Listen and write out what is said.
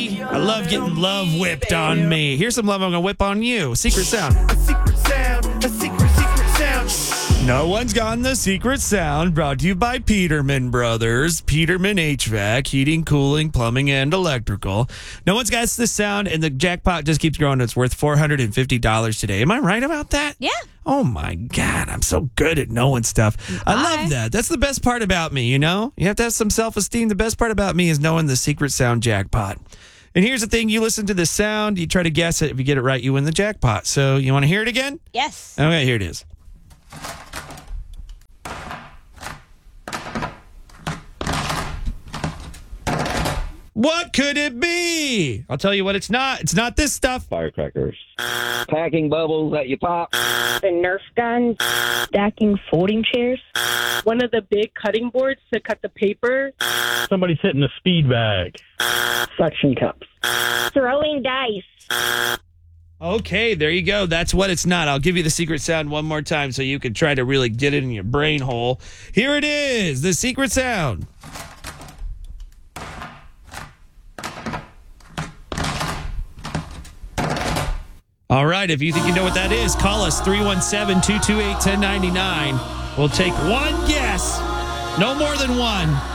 I love getting love whipped on me. Here's some love I'm going to whip on you. Secret sound. A secret sound. A secret sound. No one's gotten the secret sound, brought to you by Peterman Brothers. Peterman HVAC, heating, cooling, plumbing, and electrical. No one's got the sound, and the jackpot just keeps growing. It's worth $450 today. Am I right about that? Yeah. Oh, my God. I'm so good at knowing stuff. I love that. That's the best part about me, you know? You have to have some self-esteem. The best part about me is knowing the secret sound jackpot. And here's the thing. You listen to the sound. You try to guess it. If you get it right, you win the jackpot. So you want to hear it again? Yes. Okay, here it is. What could it be? I'll tell you what it's not. It's not this stuff. Firecrackers. Packing bubbles that you pop. The Nerf guns. Stacking folding chairs. One of the big cutting boards to cut the paper. Somebody's hitting a speed bag. Suction cups. Throwing dice. Okay, there you go. That's what it's not. I'll give you the secret sound one more time so you can try to really get it in your brain hole. Here it is, the secret sound. All right, if you think you know what that is, call us 317-228-1099. We'll take one guess, no more than one.